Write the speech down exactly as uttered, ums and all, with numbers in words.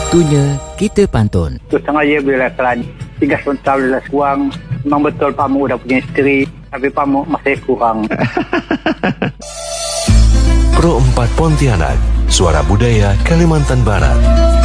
Waktunya kita pantun. Tu setengah je bila kelan tiga sebentar bila kurang. Memang betul Pamu dah punya isteri, tapi Pamu masih kurang. Pro empat Pontianak, suara budaya Kalimantan Barat.